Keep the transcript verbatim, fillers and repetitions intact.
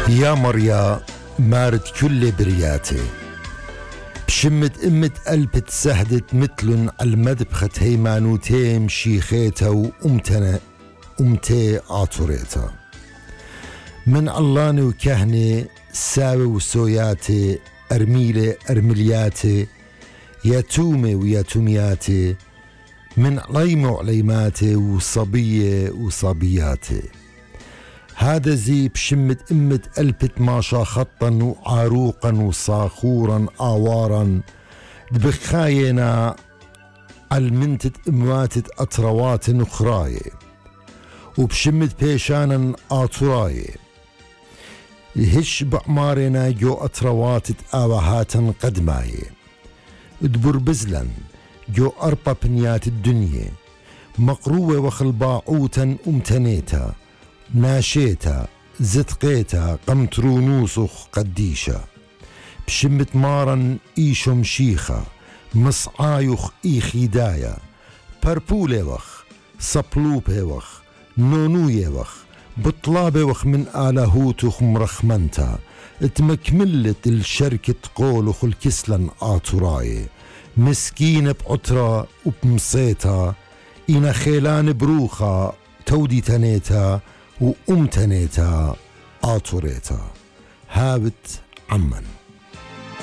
يا مريا مارد كل برياتي بشمت امت قلبت سهدت مثلن عالمدبخة هيمانوتي مشيخيتا وامتنا امتي عطوريتا من علاني وكهني ساوي وسوياتي ارميلي ارملياتي ياتومي وياتومياتي من عليمي وعليماتي وصبية وصبياتي هذا زي بشمت امت قلبت ماشا خطا وعاروقا وصاخورا آوارا دبخاينا علمنتت امواتت اطروات نخراي وبشمت بيشانا آطراي يهش بعمارنا جو اطرواتت آوهاتا قدماي ادبر بزلا جو اربا بنيات الدنيا مقروة وخلباعوتا امتنيتا ناشيتا زتقيتا قمترونوسخ قديشة بشمت مارا ايشو مشيخة مصعايخ ايخي دايا بربولي وخ صبلوبي وخ نونوي وخ بطلابي وخ من آلاهوتخ مرخمنتا اتمكملت الشركة قولخ الكسلن آتوراي مسكينة بعطرة وبمصيتا إنا خيلان بروخا تودي تنيتا وأمتنيتا آطوريتا هابت عمن